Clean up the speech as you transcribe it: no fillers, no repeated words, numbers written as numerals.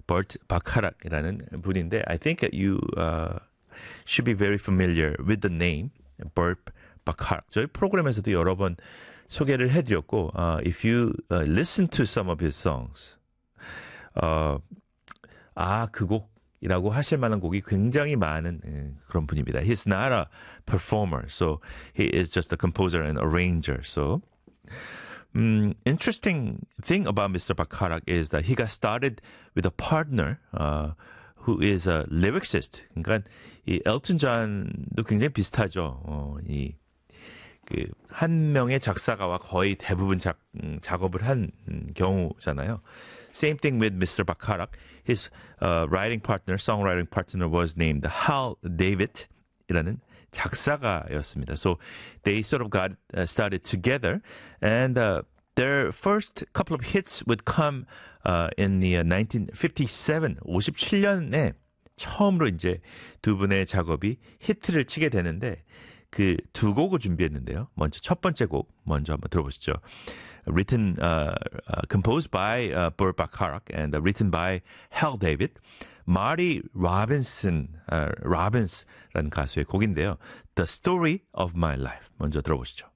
Burt Bacharach이라는 분인데 I think you should be very familiar with the name Burt Bacharach. 저희 프로그램에서도 여러 번 소개를 해드렸고 if you listen to some of his songs 그 곡이라고 하실 만한 곡이 굉장히 많은 그런 분입니다. He's not a performer, so he is just a composer and arranger. So interesting thing about Mr. Bacharach is that he got started with a partner who is a lyricist. 그러니까 이 엘튼 존도 굉장히 비슷하죠. 한 명의 작사가와 거의 대부분 작업을 한 경우잖아요. Same thing with Mr. Bacharach. His writing partner, songwriting partner was named Hal David이라는 작사가였습니다. So they sort of got started together, and their first couple of hits would come in the 1957, 57년에 처음으로 이제 두 분의 작업이 히트를 치게 되는데 그 두 곡을 준비했는데요. 먼저 첫 번째 곡 먼저 한번 들어보시죠. Written, composed by Burt Bacharach and written by Hal David. Marty Robinson라는 가수의 곡인데요. The Story of My Life. 먼저 들어보시죠.